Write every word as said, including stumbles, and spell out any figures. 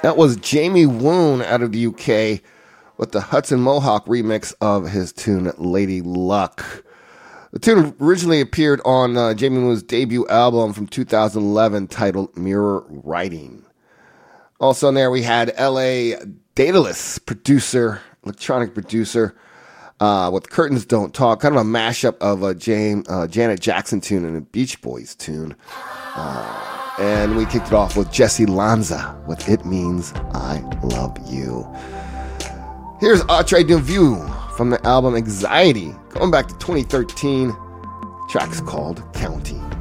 That was Jamie Woon out of the U K with the Hudson Mohawk remix of his tune Lady Luck. The tune originally appeared on uh, Jamie Woon's debut album from two thousand eleven titled Mirror Writing. Also in there we had L A Daedalus, producer, electronic producer, uh, with Curtains Don't Talk, kind of a mashup of a Jane, uh, Janet Jackson tune and a Beach Boys tune. Uh, And we kicked it off with Jesse Lanza with It Means I Love You. Here's Atre de Vue from the album Anxiety, going back to twenty thirteen. The track is called County.